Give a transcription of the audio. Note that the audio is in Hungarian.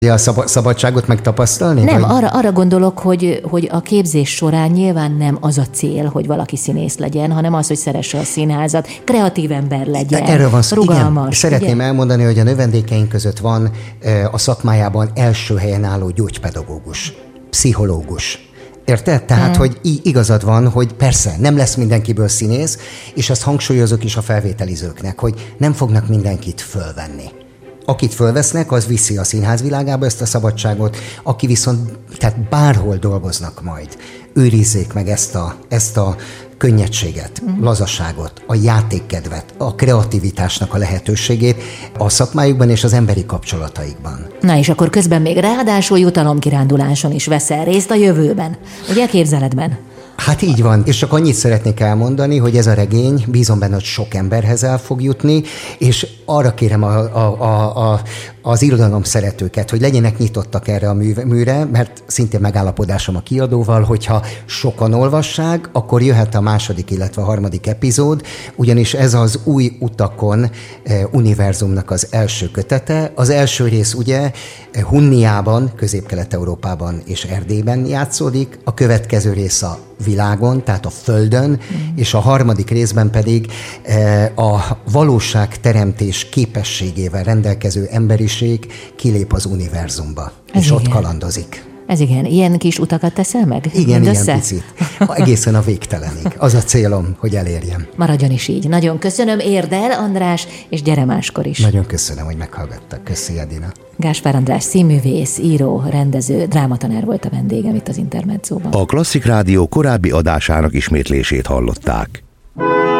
A szabadságot megtapasztalni? Nem, arra gondolok, hogy a képzés során nyilván nem az a cél, hogy valaki színész legyen, hanem az, hogy szeresse a színházat, kreatív ember legyen, erről van szó. rugalmas. Igen. Szeretném elmondani, hogy a növendékeink között van a szakmájában első helyen álló gyógypedagógus, pszichológus. Érted? Tehát, hogy igazad van, hogy persze nem lesz mindenkiből színész, és ezt hangsúlyozok is a felvételizőknek, hogy nem fognak mindenkit fölvenni. Akit fölvesznek, az viszi a színház világába ezt a szabadságot, aki viszont tehát bárhol dolgoznak majd, őrizzék meg ezt a könnyedséget, lazaságot, a játékkedvet, a kreativitásnak a lehetőségét a szakmájukban és az emberi kapcsolataikban. Na és akkor közben még ráadásul jutalomkiránduláson is veszel részt a jövőben, ugye képzeletben? Hát így van, és csak annyit szeretnék elmondani, hogy ez a regény, bízom benne, hogy sok emberhez el fog jutni, és arra kérem az irodalom szeretőket, hogy legyenek nyitottak erre a műre, mert szintén megállapodásom a kiadóval, hogyha sokan olvassák, akkor jöhet a második, illetve a harmadik epizód, ugyanis ez az Új utakon univerzumnak az első kötete. Az első rész ugye Hunniában, Közép-Kelet-Európában és Erdélyben játszódik, a következő rész a világon, tehát a Földön, és a harmadik részben pedig a valóságteremtés képességével rendelkező emberiség kilép az univerzumba, és igen. Ott kalandozik. Ez igen, ilyen kis utakat teszel meg? Igen, ilyen picit. Egészen a végtelenig. Az a célom, hogy elérjem. Maradjon is így. Nagyon köszönöm, érd el, András, és gyere máskor is. Nagyon köszönöm, hogy meghallgattak. Köszi, Edina. Gáspár András színművész, író, rendező, drámatanár volt a vendégem itt az Intermedzóban. A Klasszik Rádió korábbi adásának ismétlését hallották.